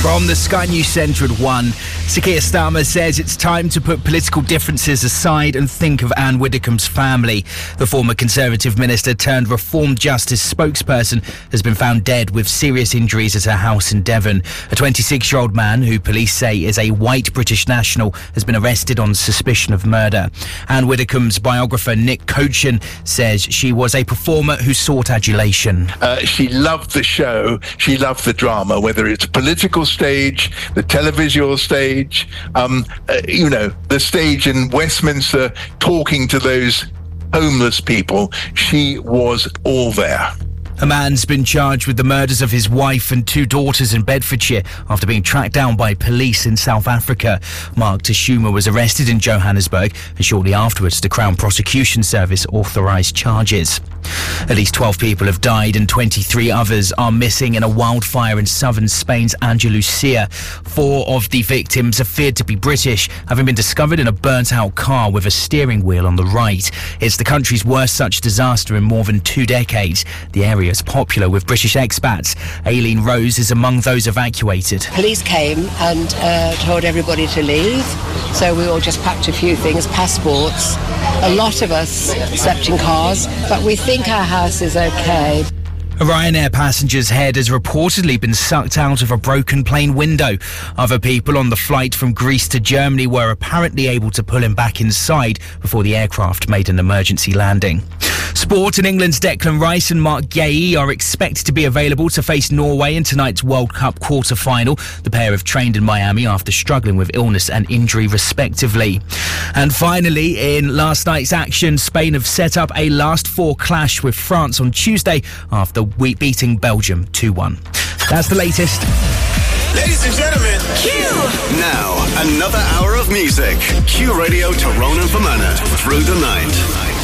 From the Sky News Centre at 1, Sir Keir Starmer says it's time to put political differences aside and think of Anne Widdecombe's family. The former Conservative minister turned Reform Justice spokesperson has been found dead with serious injuries at her house in Devon. A 26-year-old man, who police say is a white British national, has been arrested on suspicion of murder. Anne Widdecombe's biographer Nick Cochin says she was a performer who sought adulation. She loved the show, she loved the drama, whether it's political stage, the televisual stage, the stage in Westminster talking to those homeless people. She was all there. A man's been charged with the murders of his wife and 2 daughters in Bedfordshire after being tracked down by police in South Africa. Mark Tashuma was arrested in Johannesburg, and shortly afterwards the Crown Prosecution Service authorised charges. At least 12 people have died and 23 others are missing in a wildfire in southern Spain's Andalusia. 4 of the victims are feared to be British, having been discovered in a burnt-out car with a steering wheel on the right. It's the country's worst such disaster in more than 2 decades. The area is popular with British expats. Aileen Rose is among those evacuated. Police came and told everybody to leave, so we all just packed a few things, passports. A lot of us slept in cars, but we think our house is okay. A Ryanair passenger's head has reportedly been sucked out of a broken plane window. Other people on the flight from Greece to Germany were apparently able to pull him back inside before the aircraft made an emergency landing. Sport. In England's Declan Rice and Mark Guéhi are expected to be available to face Norway in tonight's World Cup quarter-final. The pair have trained in Miami after struggling with illness and injury respectively. And finally, in last night's action, Spain have set up a last 4 clash with France on Tuesday after beating Belgium 2-1. That's the latest. Ladies and gentlemen, Q! Now, another hour of music. Q Radio to Ronan Fermanagh through the night.